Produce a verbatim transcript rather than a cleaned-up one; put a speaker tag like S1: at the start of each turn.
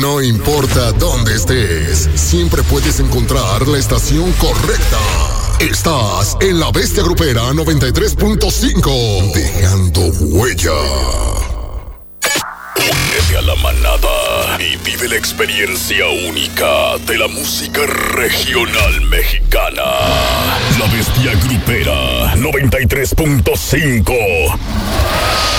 S1: No importa dónde estés, siempre puedes encontrar la estación correcta. Estás en La Bestia Grupera noventa y tres punto cinco, dejando huella.
S2: Únete a la manada y vive la experiencia única de la música regional mexicana. La Bestia Grupera noventa y tres punto cinco.